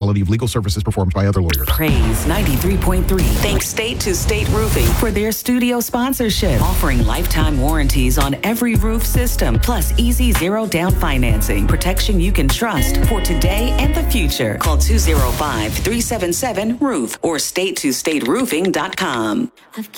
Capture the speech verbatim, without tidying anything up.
quality of legal services performed by other lawyers. Praise ninety-three point three. Thanks State to State Roofing for their studio sponsorship, offering lifetime warranties on every roof system, plus easy zero down financing, protection you can trust for today and the future. Call two oh five, three seven seven, roof or state to state roofing dot com.